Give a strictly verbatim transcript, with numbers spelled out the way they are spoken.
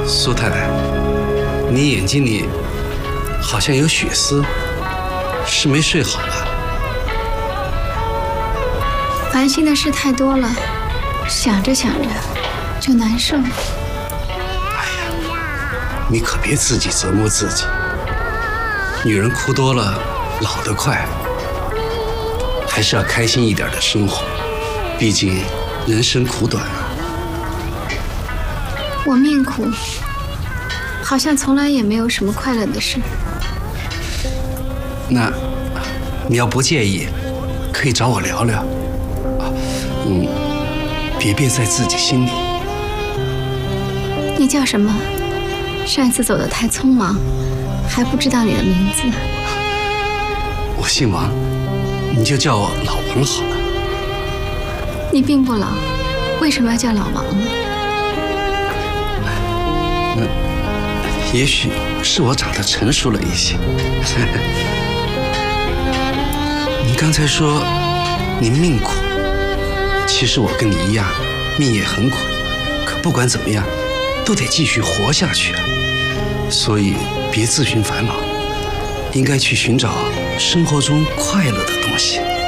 苏太太，你眼睛里好像有血丝，是没睡好吧？ 烦心的事太多了，想着想着就难受。哎呀，你可别自己折磨自己。女人哭多了，老得快。还是要开心一点的生活，毕竟人生苦短啊。 我命苦，好像从来也没有什么快乐的事。 那，你要不介意，可以找我聊聊。啊，嗯，别憋在自己心里。 你叫什么？上一次走得太匆忙，还不知道你的名字。 我姓王，你就叫我老王好了。 你并不老，为什么要叫老王呢？ 嗯，也许是我长得成熟了一些。你刚才说你命苦，其实我跟你一样，命也很苦。可不管怎么样，都得继续活下去啊。所以别自寻烦恼，应该去寻找生活中快乐的东西。